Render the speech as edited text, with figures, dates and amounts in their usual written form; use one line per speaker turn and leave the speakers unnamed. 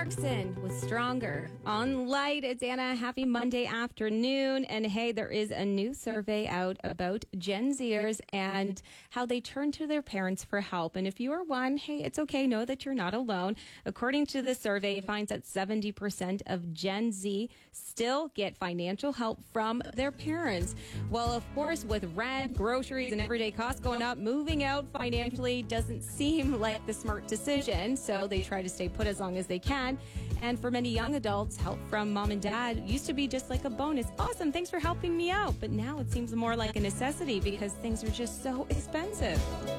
Clarkson with Stronger on Light. It's Anna. Happy Monday afternoon. And hey, there is a new survey out about Gen Zers and how they turn to their parents for help. And if you are one, hey, it's okay. Know that you're not alone. According to the survey, it finds that 70% of Gen Z still get financial help from their parents. Well, of course, with rent, groceries, and everyday costs going up, moving out financially doesn't seem like the smart decision. So they try to stay put as long as they can. And for many young adults, help from mom and dad used to be just like a bonus. Awesome, thanks for helping me out. But now it seems more like a necessity because things are just so expensive.